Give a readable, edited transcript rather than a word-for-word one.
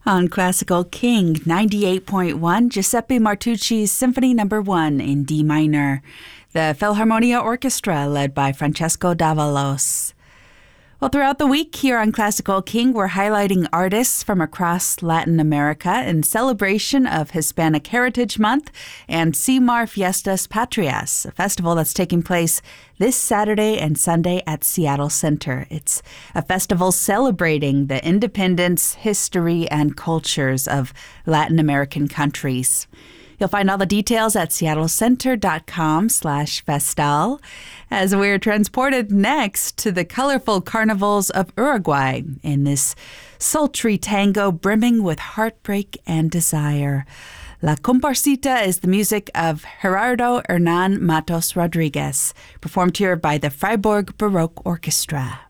On Classical King 98.1, Giuseppe Martucci's Symphony No. 1 in D minor. The Philharmonia Orchestra, led by Francesco Davalos. Well, throughout the week here on Classical King, we're highlighting artists from across Latin America in celebration of Hispanic Heritage Month and CIMAR Fiestas Patrias, a festival that's taking place this Saturday and Sunday at Seattle Center. It's a festival celebrating the independence, history, and cultures of Latin American countries. You'll find all the details at seattlecenter.com/festal as we're transported next to the colorful carnivals of Uruguay in this sultry tango brimming with heartbreak and desire. La Comparsita is the music of Gerardo Hernan Matos Rodriguez, performed here by the Freiburg Baroque Orchestra.